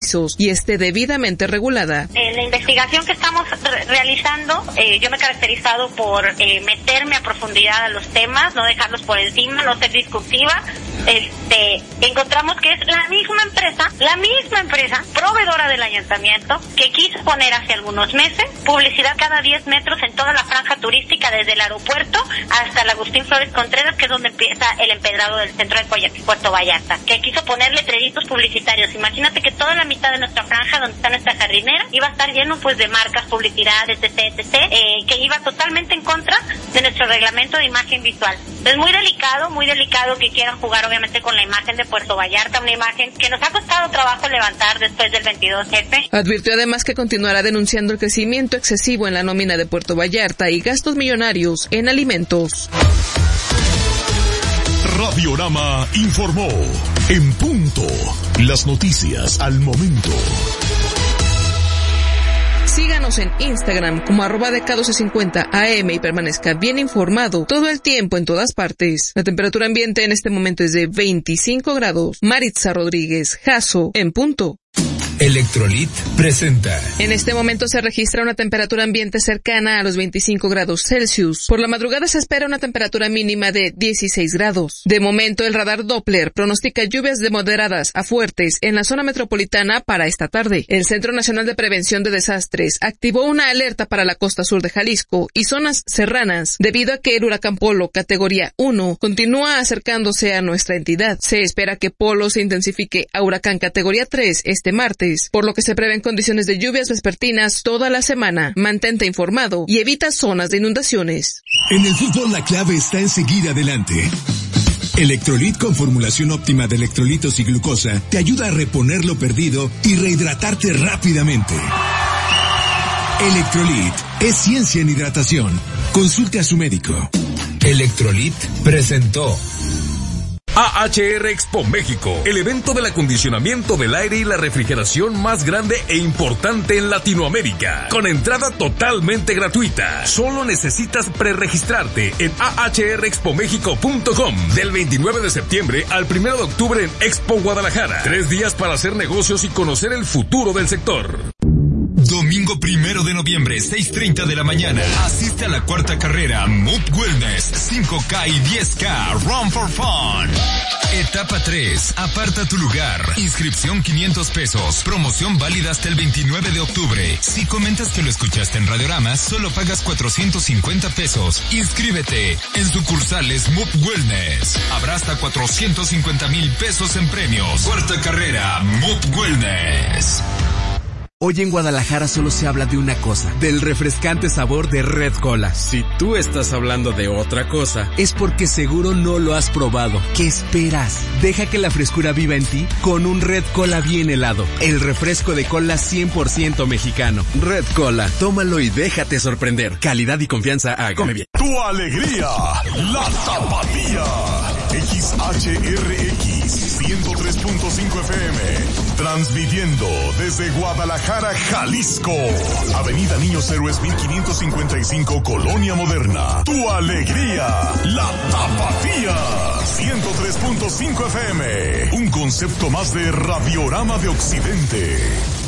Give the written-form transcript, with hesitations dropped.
fideicomisos y esté debidamente regulada. En la investigación que estamos realizando, yo me he caracterizado por meterme a profundidad a los temas, no dejarlos por encima, no ser discursiva. Encontramos que es la misma empresa proveedora del ayuntamiento que quiso poner hace algunos meses publicidad cada 10 metros en toda la franja turística desde el aeropuerto hasta el Agustín Flores Contreras, que es donde empieza el empedrado del centro de Puerto Vallarta, que quiso poner letreritos publicitarios. Imagínate que toda la mitad de nuestra franja, donde está nuestra jardinera, iba a estar lleno pues de marcas, publicidades, etc, que iba totalmente en contra de nuestro reglamento de imagen visual. Es muy delicado que quieran jugar obviamente con la imagen de Puerto Vallarta, una imagen que nos ha costado trabajo levantar después del 22F. Advirtió además que continuará denunciando el crecimiento excesivo en la nómina de Puerto Vallarta y gastos millonarios en alimentos. Radiorama informó. En punto. Las noticias al momento. Síganos en Instagram como @DK1250AM y permanezca bien informado todo el tiempo en todas partes. La temperatura ambiente en este momento es de 25 grados. Maritza Rodríguez, Jasso, en punto. Electrolit presenta. En este momento se registra una temperatura ambiente cercana a los 25 grados Celsius. Por la madrugada se espera una temperatura mínima de 16 grados. De momento, el radar Doppler pronostica lluvias de moderadas a fuertes en la zona metropolitana para esta tarde. El Centro Nacional de Prevención de Desastres activó una alerta para la costa sur de Jalisco y zonas serranas debido a que el huracán Polo, categoría 1, continúa acercándose a nuestra entidad. Se espera que Polo se intensifique a huracán categoría 3 este martes, por lo que se prevén condiciones de lluvias vespertinas toda la semana. Mantente informado y evita zonas de inundaciones. En el fútbol la clave está en seguir adelante. Electrolit con formulación óptima de electrolitos y glucosa te ayuda a reponer lo perdido y rehidratarte rápidamente. Electrolit es ciencia en hidratación. Consulte a su médico. Electrolit presentó AHR Expo México, el evento del acondicionamiento del aire y la refrigeración más grande e importante en Latinoamérica, con entrada totalmente gratuita. Solo necesitas preregistrarte en ahrexpomexico.com del 29 de septiembre al 1 de octubre en Expo Guadalajara. 3 días para hacer negocios y conocer el futuro del sector. Domingo 1 de noviembre, 6:30 de la mañana. Asiste a la 4ª carrera Mood Wellness 5K y 10K Run for Fun. Etapa 3. Aparta tu lugar. Inscripción 500 pesos. Promoción válida hasta el 29 de octubre. Si comentas que lo escuchaste en Radiorama, solo pagas 450 pesos. Inscríbete en sucursales Mood Wellness. Habrá hasta 450,000 pesos en premios. 4ª carrera Mood Wellness. Hoy en Guadalajara solo se habla de una cosa, del refrescante sabor de Red Cola. Si tú estás hablando de otra cosa, es porque seguro no lo has probado. ¿Qué esperas? Deja que la frescura viva en ti con un Red Cola bien helado. El refresco de cola 100% mexicano. Red Cola, tómalo y déjate sorprender. Calidad y confianza a Come Bien. Tu alegría, la Tapatía. XHRX 103.5 FM. Transmitiendo desde Guadalajara, Jalisco. Avenida Niños Héroes 1555, Colonia Moderna. Tu alegría, la Tapatía. 103.5 FM. Un concepto más de Radiorama de Occidente.